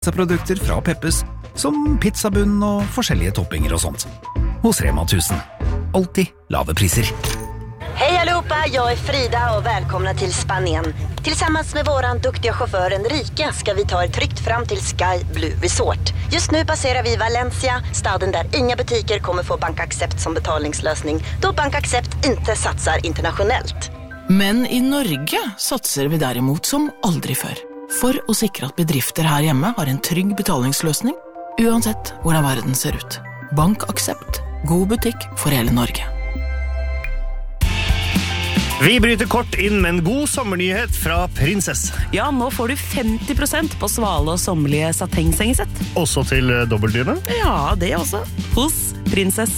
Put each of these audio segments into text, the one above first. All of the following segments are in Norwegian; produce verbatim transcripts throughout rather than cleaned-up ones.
Produkter fra Peppes, som pizzabunn og forskjellige toppinger og sånt. Hos Rema tusen. Alltid lave priser. Hej allihopa, jag är Frida och välkomna till Spanien. Tillsammans med våran duktiga chaufför Enrique ska vi ta er tryggt fram till Sky Blue Resort. Just nu passerar vi Valencia, staden där inga butiker kommer få BankAccept som betalningslösning, då BankAccept inte satsar internationellt. Men i Norge satser vi derimot som aldri før. For å sikre at bedrifter her hjemme har en trygg betalingsløsning, uansett hvordan verden ser ut. BankAccept. God butikk for hele Norge. Vi bryter kort inn med en god sommernyhet fra Prinsess. Ja, nå får du femti prosent på svale og sommerlige satengsengesett. Også til dobbeltdyne? Ja, det også. Hos Prinsess.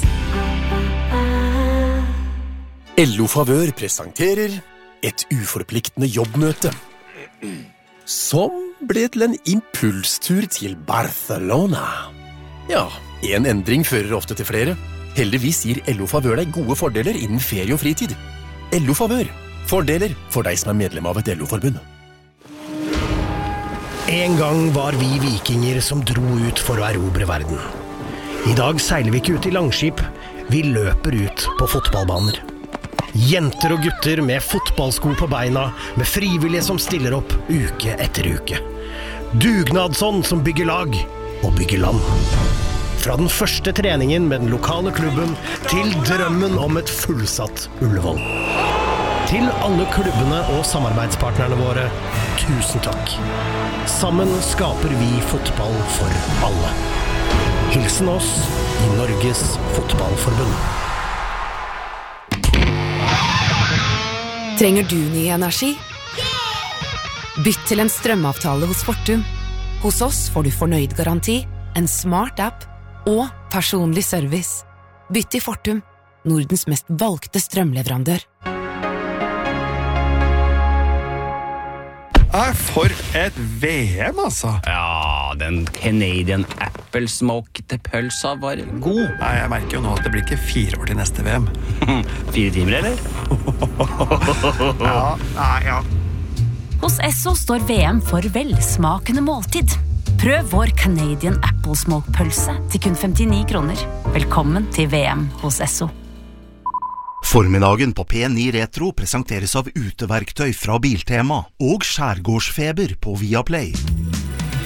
L O Favør presenterer et uforpliktende jobbmøte. Som ble til en impulstur til Barcelona. Ja, en endring fører ofte til flere. Heldigvis gir L O Favør deg gode fordeler innen ferie og fritid. L O Favør. Fordeler for deg som er medlem av et L O-forbund. En gang var vi vikinger som dro ut for å erobre verden. I dag seiler vi ikke ut i langskip, vi løper ut på fotballbaner. Jenter og gutter med fotballsko på beina, med frivillige som stiller opp uke etter uke. Dugnadsånd som bygger lag og bygger land. Fra den første treningen med den lokale klubben til drømmen om et fullsatt Ullevål. Til alle klubbene og samarbeidspartnerne våre, tusen takk. Sammen skaper vi fotball for alle. Hilsen oss i Norges Fotballforbund. Trenger du ny energi? Bytt til en strømavtale hos Fortum. Hos oss får du fornøyd garanti, en smart app og personlig service. Bytt til Fortum, Nordens mest valgte strømleverandør. For et V M, altså. Ja, den Canadian Apple Smoked pølsa var god. Nei, jeg merker jo nå at det blir ikke fire år til neste V M. Fire timer, eller? Ja, nei, ja. Hos Esso står V M for velsmakende måltid. Prøv vår Canadian Apple Smoke pølse til kun femtini kroner. Velkommen til V M hos Esso. Formiddagen på P ni Retro presenteres av uteverktøy fra Biltema og skjærgårdsfeber på Viaplay.